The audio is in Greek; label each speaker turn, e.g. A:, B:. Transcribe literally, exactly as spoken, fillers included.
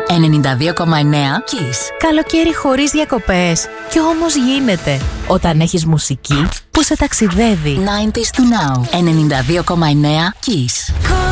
A: ενενήντα δύο κόμμα εννέα Kiss.
B: Καλοκαίρι χωρίς διακοπές. Κι όμως γίνεται. Όταν έχεις μουσική που σε ταξιδεύει.
A: ενενήντα to now. ενενήντα δύο κόμμα εννέα Kiss.